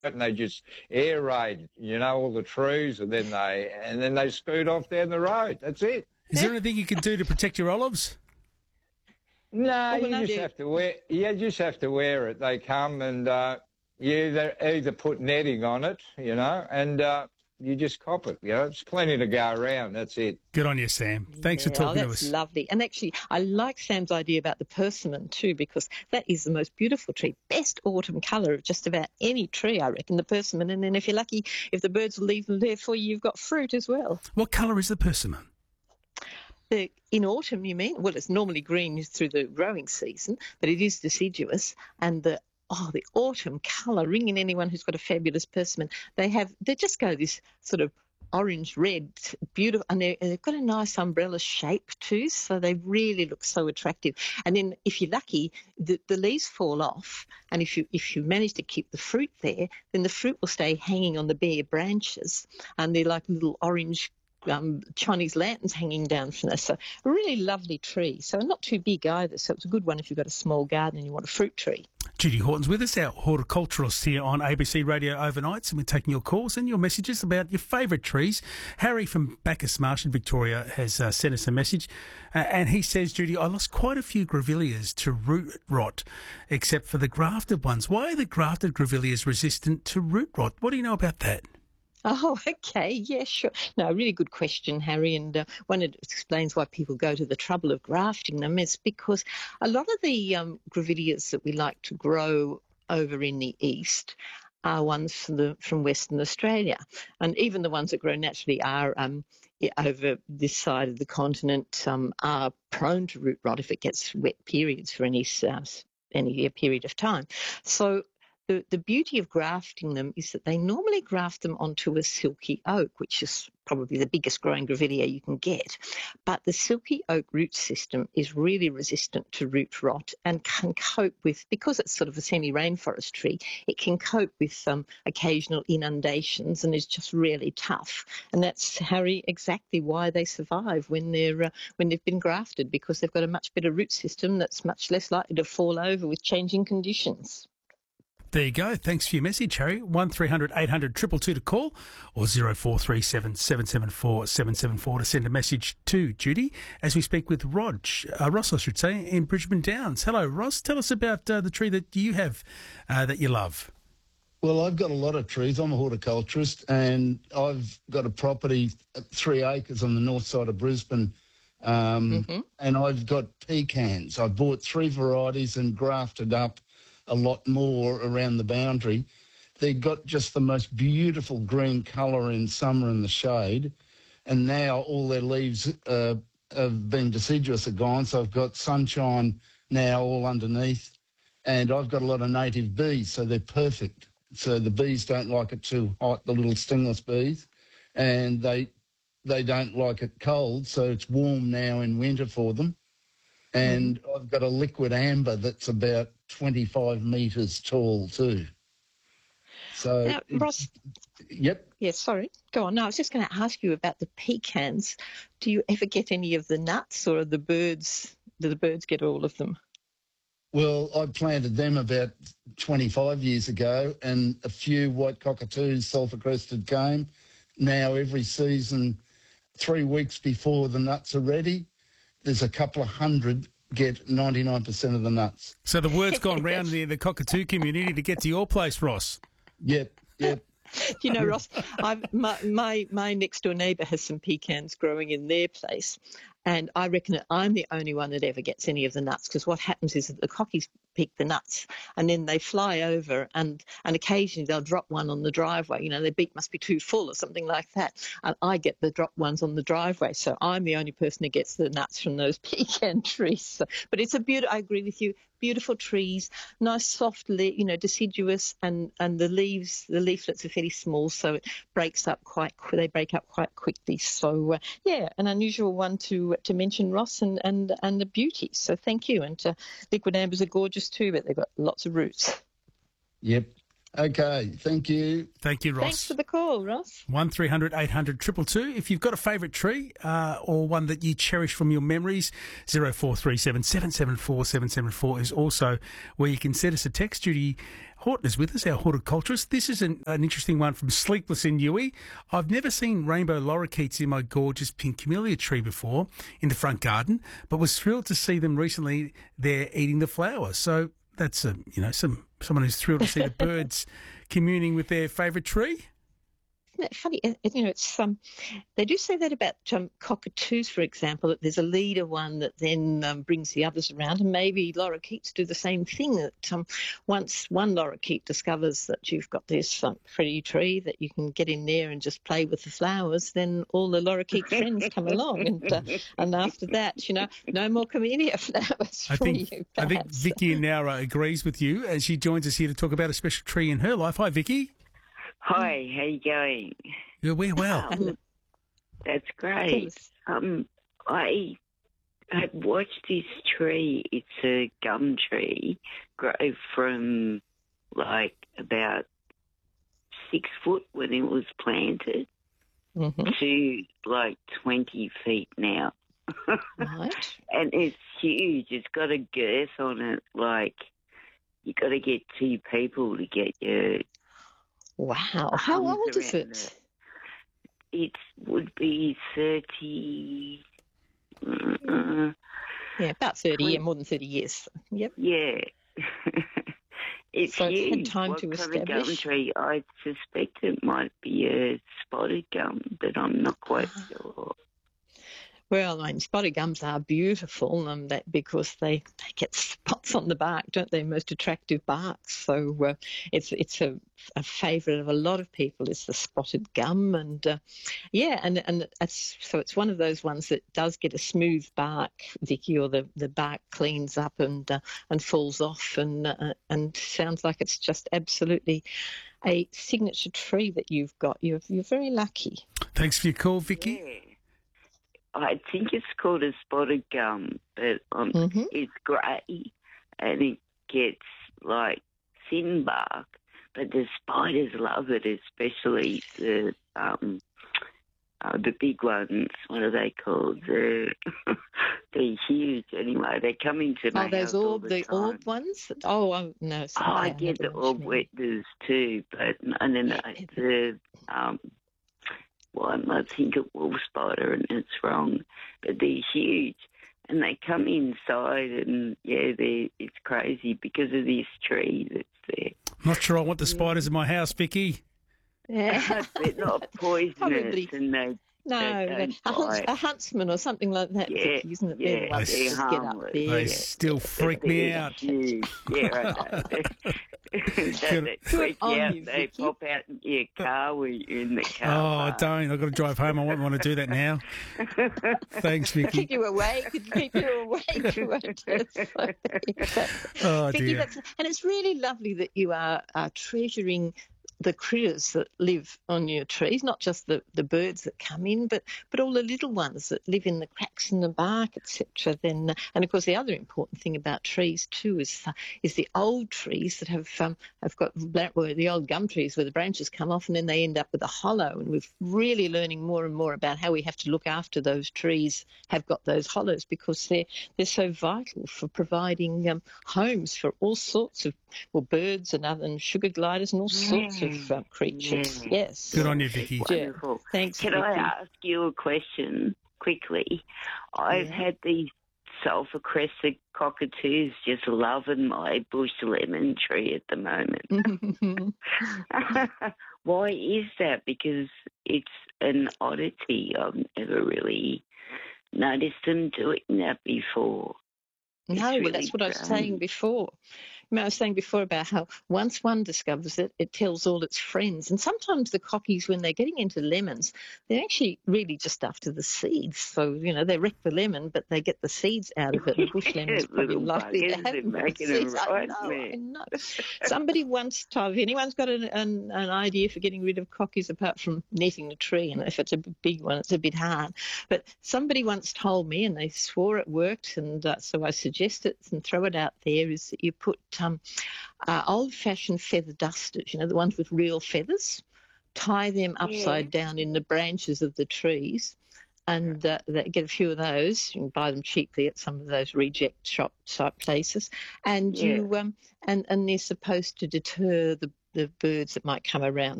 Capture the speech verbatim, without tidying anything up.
and they just aerate, you know, all the trees, and then they and then they scoot off down the road. That's it. Is there anything you can do to protect your olives? No, well, you no, just do- have to wear. You just have to wear it. They come and uh, you either, either put netting on it, you know, and uh, you just cop it. You know, it's plenty to go around. That's it. Good on you, Sam. Thanks Yeah, for talking oh, to that's us. lovely. And actually, I like Sam's idea about the persimmon too, because that is the most beautiful tree. Best autumn colour of just about any tree, I reckon, the persimmon. And then if you're lucky, if the birds will leave them there for you, you've got fruit as well. What colour is the persimmon? The, in autumn, you mean? Well, it's normally green through the growing season, but it is deciduous. And the oh, the autumn colour, ringing anyone who's got a fabulous persimmon, they have they just go this sort of orange red, beautiful, and they've got a nice umbrella shape too, so they really look so attractive. And then, if you're lucky, the, the leaves fall off, and if you if you manage to keep the fruit there, then the fruit will stay hanging on the bare branches, and they're like little orange Um, Chinese lanterns hanging down from this. So a really lovely tree. So not too big either. So it's a good one if you've got a small garden and you want a fruit tree. Judy Horton's with us, our horticulturalist here on A B C Radio Overnights, and we're taking your calls and your messages about your favourite trees. Harry from Bacchus Marsh in Victoria has uh, sent us a message, uh, and he says, Judy, I lost quite a few grevilleas to root rot, except for the grafted ones. Why are the grafted grevilleas resistant to root rot? What do you know about that? Oh, okay. Yeah, sure. No, really good question, Harry. And uh, one it explains why people go to the trouble of grafting them is because a lot of the um, grevilleas that we like to grow over in the east are ones from, the, from Western Australia. And even the ones that grow naturally are um, over this side of the continent um, are prone to root rot if it gets wet periods for any, uh, any period of time. So The, the beauty of grafting them is that they normally graft them onto a silky oak, which is probably the biggest growing grevillea you can get. But the silky oak root system is really resistant to root rot and can cope with, because it's sort of a semi-rainforest tree, it can cope with some um, occasional inundations and is just really tough. And that's, Harry, exactly why they survive when they're uh, when they've been grafted, because they've got a much better root system that's much less likely to fall over with changing conditions. There you go. Thanks for your message, Harry. one three hundred eight hundred two two two to call, or zero four three seven seven seven four seven seven four to send a message to Judy as we speak with Rog, uh, Ross, I should say, in Bridgeman Downs. Hello, Ross. Tell us about uh, the tree that you have uh, that you love. Well, I've got a lot of trees. I'm a horticulturist, and I've got a property at three acres on the north side of Brisbane, um, mm-hmm. and I've got pecans. I bought three varieties and grafted up a lot more around the boundary. They've got just the most beautiful green colour in summer in the shade, and now all their leaves uh, have been deciduous are gone, so I've got sunshine now all underneath, and I've got a lot of native bees, so they're perfect. So the bees don't like it too hot, the little stingless bees, and they they don't like it cold, so it's warm now in winter for them. And mm. I've got a liquid amber that's about twenty-five metres tall too. So, now, Ross, yep. Yes, sorry. Go on. No, I was just going to ask you about the pecans. Do you ever get any of the nuts, or are the birds? Do the birds get all of them? Well, I planted them about twenty-five years ago, and a few white cockatoos, sulphur-crested, came. Now every season, three weeks before the nuts are ready, there's a couple of hundred get ninety-nine percent of the nuts. So the word's gone round in the cockatoo community to get to your place, Ross. Yep, yep. You know, Ross, I've, my, my my next door neighbour has some pecans growing in their place, and I reckon that I'm the only one that ever gets any of the nuts, because what happens is that the cockies pick the nuts and then they fly over, and, and occasionally they'll drop one on the driveway. You know, their beak must be too full or something like that, and I get the drop ones on the driveway. So I'm the only person who gets the nuts from those pecan trees. So, but it's a beautiful, I agree with you, beautiful trees, nice soft, le- you know, deciduous, and, and the leaves, the leaflets are fairly small, so it breaks up quite, they break up quite quickly. So uh, yeah, an unusual one to to mention, Ross, and and and the beauty. So thank you. And uh, liquid ambers are gorgeous too, but they've got lots of roots. Yep. Okay, thank you. Thank you, Ross. Thanks for the call, Ross. one three hundred eight hundred two two two. If you've got a favourite tree uh, or one that you cherish from your memories, zero four three seven seven seven four seven seven four is also where you can send us a text. Judy Horton is with us, our horticulturist. This is an, an interesting one from Sleepless in Newey. I've never seen rainbow lorikeets in my gorgeous pink camellia tree before in the front garden, but was thrilled to see them recently there eating the flowers. So that's a, you know, some someone who's thrilled to see the birds communing with their favourite tree. Isn't it funny? You know, it's um, they do say that about um, cockatoos, for example, that there's a leader one that then um, brings the others around, and maybe lorikeets do the same thing. That um, once one lorikeet discovers that you've got this um, pretty tree that you can get in there and just play with the flowers, then all the lorikeet friends come along, and uh, and after that, you know, no more camellia flowers I for think you. I think perhaps. Vicky in Nowra agrees with you, as she joins us here to talk about a special tree in her life. Hi, Vicky. Hi, how you going? Yeah, we're well. Um, that's great. Um, I have watched this tree. It's a gum tree, grow from like about six foot when it was planted Mm-hmm. to like twenty feet now. Right. And it's huge. It's got a girth on it. Like, you got to get two people to get your Wow. How arms old is around it? It would be thirty. Uh, Yeah, about thirty. twenty Yeah, more than thirty years. Yep. yeah. It's So it's had huge. time what to kind of gum establish? tree? I suspect it might be a spotted gum, but I'm not quite Ah. sure. Well, I mean, spotted gums are beautiful, um, that because they, they get spots on the bark, don't they? Most attractive barks. So uh, it's it's a, a favourite of a lot of people is the spotted gum, and uh, yeah, and and it's, so it's one of those ones that does get a smooth bark, Vicky, or the, the bark cleans up and uh, and falls off, and uh, and sounds like it's just absolutely a signature tree that you've got. You're you're very lucky. Thanks for your call, Vicky. Yeah. I think it's called a spotted gum, but um, Mhm. it's grey and it gets like thin bark, but the spiders love it, especially the um, uh, the big ones. What are they called? They're, they're huge anyway. They come into my Oh, those house all orb, the, the time. orb ones? Oh, oh no. Oh, sorry, I know get the what you orb mean. wetters too, but and then Yeah, I, the um, one I think a wolf spider, and it's wrong, but they're huge, and they come inside, and yeah, they it's crazy because of this tree that's there. Not sure I want the spiders in my house, Vicky. Yeah. They're not poisonous, Probably. and they No, They no, don't a, hunts, bite. a huntsman or something like that, Yeah, Vicky, isn't it? They're the yeah, ones they're that just get up harmless. there. They Yeah. still freak me they're out. huge. Yeah, I know. they, they freak on you out. you, They Vicky. pop out in your car when you're in the Oh, car. park. don't. I've got to drive home. I won't want to do that now. Thanks, Keep Vicky. you awake, could keep you awake. won't it? So, Oh, Vicky, dear. that's, and it's really lovely that you are, are treasuring the critters that live on your trees, not just the, the birds that come in, but but all the little ones that live in the cracks in the bark, et cetera. Then, uh, and of course, the other important thing about trees too is uh, is the old trees that have um, have got well, the old gum trees where the branches come off and then they end up with a hollow. And we're really learning more and more about how we have to look after those trees have got those hollows, because they're they're so vital for providing um, homes for all sorts of well birds and other and sugar gliders and all sorts of um, creatures. Yeah. Yes. Good on you, Vicky. Yeah. Wonderful. Thanks, Can Vicky. I ask you a question quickly? I've Yeah. had these sulphur-crested cockatoos just loving my bush lemon tree at the moment. Why is that? Because it's an oddity. I've never really noticed them doing that before. No, It's well, really that's what I was saying strange. before. I, mean, I was saying before about how once one discovers it, it tells all its friends. And sometimes the cockies, when they're getting into lemons, they're actually really just after the seeds. So, you know, they wreck the lemon, but they get the seeds out of it. And bush lemon's probably Little likely to buggers, have they're more making them seeds. I right know, there. I know. Somebody once told, if anyone's got an, an, an idea for getting rid of cockies apart from netting the tree, and if it's a big one, it's a bit hard. But somebody once told me, and they swore it worked, and uh, so I suggest it and throw it out there, is that you put um, uh, old-fashioned feather dusters, you know, the ones with real feathers, tie them upside Yeah. down in the branches of the trees, and uh, they get a few of those. You can buy them cheaply at some of those reject shop type places, and Yeah. you um, and and they're supposed to deter the the birds that might come around